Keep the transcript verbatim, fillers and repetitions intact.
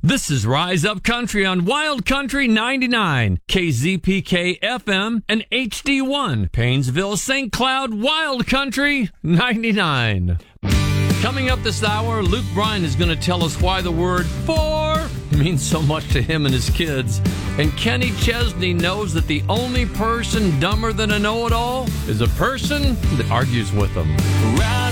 This is Rise Up Country on Wild Country ninety-nine, K Z P K F M, and H D one, Paynesville, Saint Cloud, Wild Country ninety-nine. Coming up this hour, Luke Bryan is going to tell us why the word for means so much to him and his kids. And Kenny Chesney knows that the only person dumber than a know-it-all is a person that argues with them.